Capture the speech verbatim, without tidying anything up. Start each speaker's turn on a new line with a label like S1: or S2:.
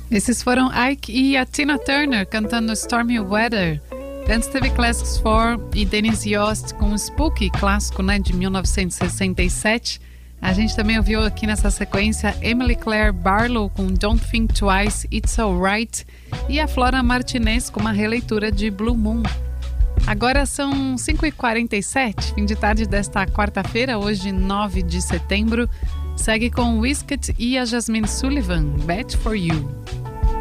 S1: Esses foram Ike e a Tina Turner cantando Stormy Weather. Antes teve Classics quatro e Dennis Yost com Spooky, clássico, né, de mil novecentos e sessenta e sete. A gente também ouviu aqui nessa sequência Emily Claire Barlow com Don't Think Twice, It's Alright, e a Flora Martinez com uma releitura de Blue Moon. Agora são cinco e quarenta e sete, fim de tarde desta quarta-feira, hoje nove de setembro. Segue com Wizkid e a Jasmine Sullivan, Bad For You.